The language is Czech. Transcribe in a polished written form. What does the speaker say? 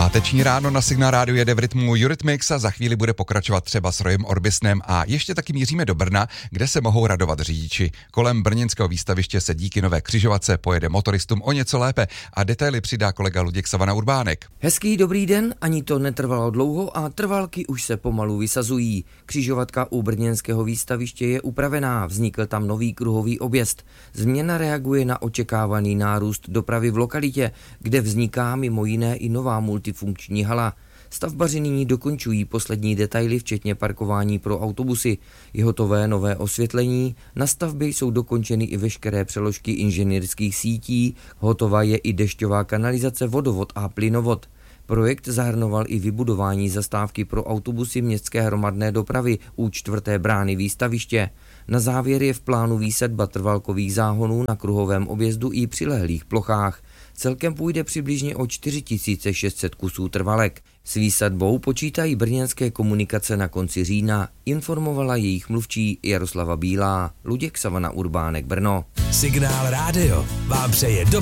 Páteční ráno na Signál rádiu jede v rytmu Eurythmics a za chvíli bude pokračovat třeba s Royem Orbisnem a ještě taky míříme do Brna, kde se mohou radovat řidiči. Kolem brněnského výstaviště se díky nové křižovatce pojede motoristům o něco lépe a detaily přidá kolega Luděk Savana-Urbánek. Hezký dobrý den, ani to netrvalo dlouho a trvalky už se pomalu vysazují. Křižovatka u brněnského výstaviště je upravená, vznikl tam nový kruhový objezd. Změna reaguje na očekávaný nárůst dopravy v lokalitě, kde vzniká mimo jiné i nová multifunkční hala. Stavbaři nyní dokončují poslední detaily, včetně parkování pro autobusy. Je hotové nové osvětlení, na stavbě jsou dokončeny i veškeré přeložky inženýrských sítí, hotová je i dešťová kanalizace, vodovod a plynovod. Projekt zahrnoval i vybudování zastávky pro autobusy městské hromadné dopravy u 4. brány výstaviště. Na závěr je v plánu výsadba trvalkových záhonů na kruhovém objezdu i přilehlých plochách. Celkem půjde přibližně o 4600 kusů trvalek. S výsadbou počítají brněnské komunikace na konci října, informovala jejich mluvčí Jaroslava Bílá. Luděk Savana-Urbánek, Brno. Signál rádio vám přeje